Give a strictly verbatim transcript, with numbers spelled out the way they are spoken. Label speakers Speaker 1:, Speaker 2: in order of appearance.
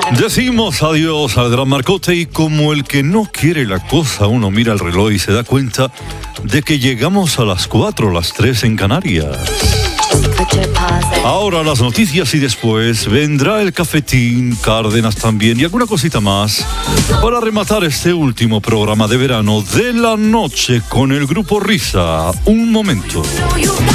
Speaker 1: Decimos adiós al gran Marcote y como el que no quiere la cosa, uno mira el reloj y se da cuenta de que llegamos a las cuatro, las tres en Canarias. Ahora las noticias y después vendrá el cafetín, Cárdenas también y alguna cosita más para rematar este último programa de verano de la noche con el Grupo Risa. Un momento.